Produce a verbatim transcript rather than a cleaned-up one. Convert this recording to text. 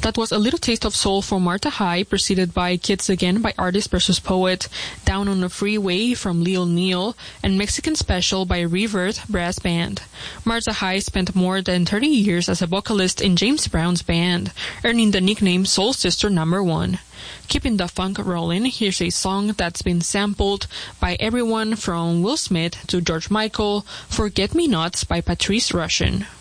That was A Little Taste of Soul from Martha High, preceded by Kids Again by Artist versus Poet, Down on the Freeway from Lil Neal, and Mexican Special by Revert Brass Band. Martha High spent more than thirty years as a vocalist in James Brown's band, earning the nickname Soul Sister Number One. Keeping the funk rolling, here's a song that's been sampled by everyone from Will Smith to George Michael, Forget Me Nots by Patrice Rushen.